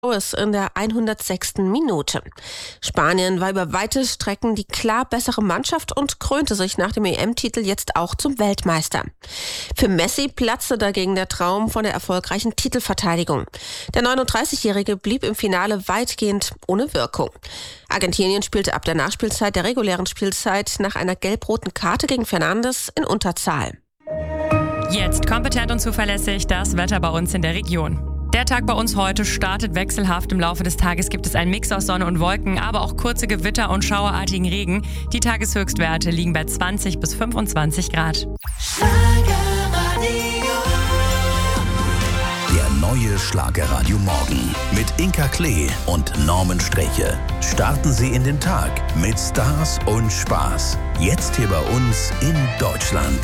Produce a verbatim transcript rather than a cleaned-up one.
ist in der hundertsechsten Minute. Spanien war über weite Strecken die klar bessere Mannschaft und krönte sich nach dem E M-Titel jetzt auch zum Weltmeister. Für Messi platzte dagegen der Traum von der erfolgreichen Titelverteidigung. Der neununddreißigjährige blieb im Finale weitgehend ohne Wirkung. Argentinien spielte ab der Nachspielzeit der regulären Spielzeit nach einer gelb-roten Karte gegen Fernandes in Unterzahl. Jetzt kompetent und zuverlässig das Wetter bei uns in der Region. Der Tag bei uns heute startet wechselhaft. Im Laufe des Tages gibt es einen Mix aus Sonne und Wolken, aber auch kurze Gewitter und schauerartigen Regen. Die Tageshöchstwerte liegen bei zwanzig bis fünfundzwanzig Grad. Der neue Schlagerradio Morgen mit Inka Klee und Norman Streche. Starten Sie in den Tag mit Stars und Spaß. Jetzt hier bei uns in Deutschland.